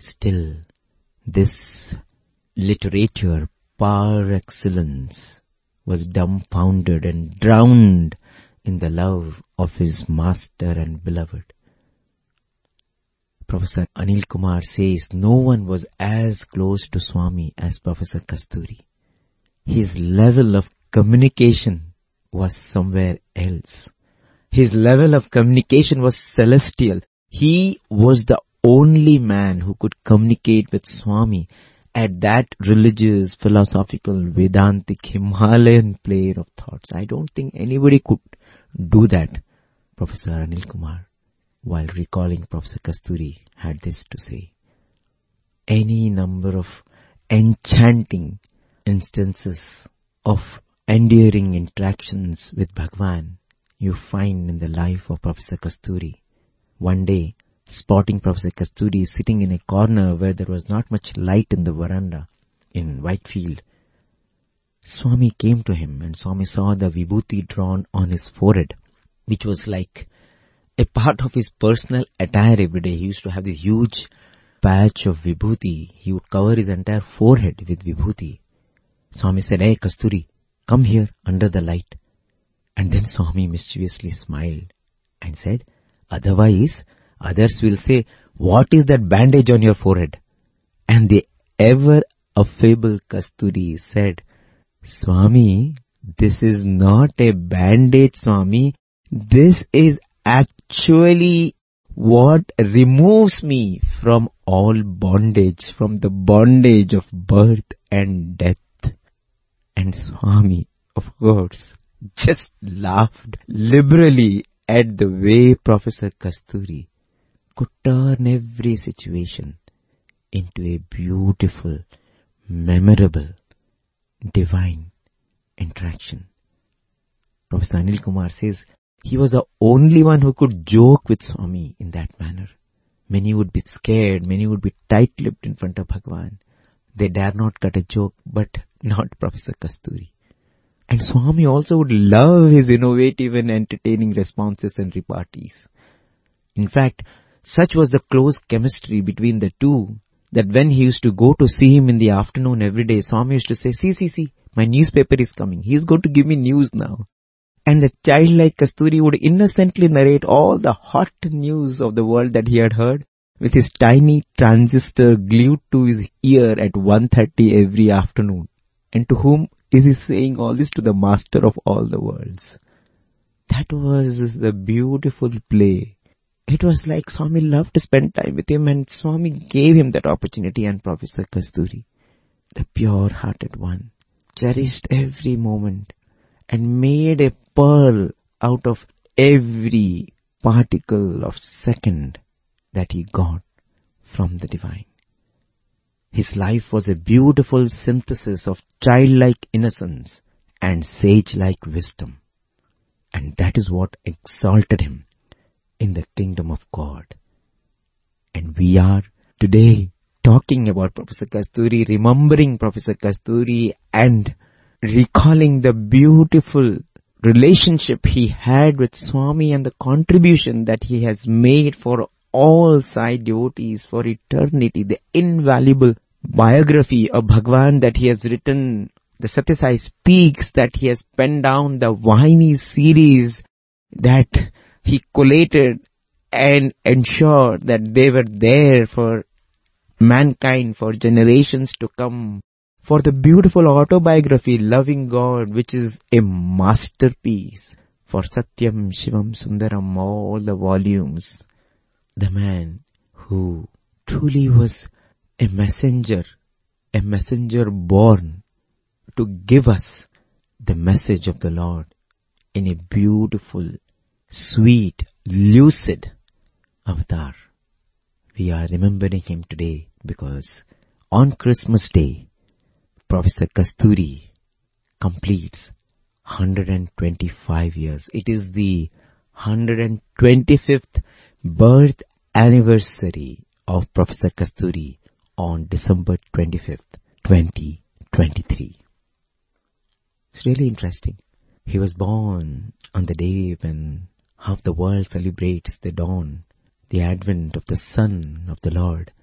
Still, this literature par excellence was dumbfounded and drowned in the love of his master and beloved. Professor Anil Kumar says no one was as close to Swami as Professor Kasturi. His level of communication was somewhere else. His level of communication was celestial. He was the only man who could communicate with Swami at that religious, philosophical, Vedantic, Himalayan plane of thoughts. I don't think anybody could do that. Professor Anil Kumar, while recalling Professor Kasturi, had this to say: any number of enchanting instances of endearing interactions with Bhagwan you find in the life of Professor Kasturi. One day, spotting Professor Kasturi sitting in a corner where there was not much light in the veranda in Whitefield, Swami came to him and Swami saw the vibhuti drawn on his forehead, which was like a part of his personal attire every day. He used to have the huge patch of vibhuti. He would cover his entire forehead with vibhuti. Swami said, "Hey Kasturi, come here under the light." And then Swami mischievously smiled and said, "Otherwise, others will say, what is that bandage on your forehead?" And the ever affable Kasturi said, "Swami, this is not a bandage, Swami. This is actually what removes me from all bondage, from the bondage of birth and death." And Swami, of course, just laughed liberally at the way Professor Kasturi could turn every situation into a beautiful, memorable, divine interaction. Professor Anil Kumar says he was the only one who could joke with Swami in that manner. Many would be scared, many would be tight-lipped in front of Bhagwan. They dare not cut a joke, but not Professor Kasturi. And Swami also would love his innovative and entertaining responses and repartees. In fact, such was the close chemistry between the two that when he used to go to see him in the afternoon every day, Swami used to say, see, my newspaper is coming. He is going to give me news now." And the childlike Kasturi would innocently narrate all the hot news of the world that he had heard with his tiny transistor glued to his ear at 1:30 every afternoon. And to whom is he saying all this? To the master of all the worlds. That was the beautiful play. It was like Swami loved to spend time with him, and Swami gave him that opportunity. And Professor Kasturi, the pure-hearted one, cherished every moment and made a pearl out of every particle of second that he got from the divine. His life was a beautiful synthesis of childlike innocence and sage-like wisdom. And that is what exalted him in the kingdom of God. And we are today talking about Professor Kasturi, remembering Professor Kasturi and recalling the beautiful relationship he had with Swami and the contribution that he has made for all Sai devotees for eternity, the invaluable biography of Bhagwan that he has written, the Satya Sai Speaks that he has penned down, the Vahini series that he collated and ensured that they were there for mankind, for generations to come, for the beautiful autobiography, Loving God, which is a masterpiece, for Satyam, Shivam, Sundaram, all the volumes. The man who truly was a messenger born to give us the message of the Lord in a beautiful, sweet, lucid avatar. We are remembering him today because on Christmas Day, Professor Kasturi completes 125 years. It is the 125th birth anniversary of Professor Kasturi on December 25th, 2023. It's really interesting. He was born on the day when half the world celebrates the dawn, the advent of the Son of the Lord.